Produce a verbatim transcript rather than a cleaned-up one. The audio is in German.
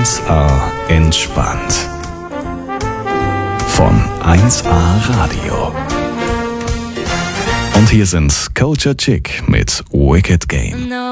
eins A entspannt. Von eins A Radio. Und hier sind Culture Chick mit Wicked Game.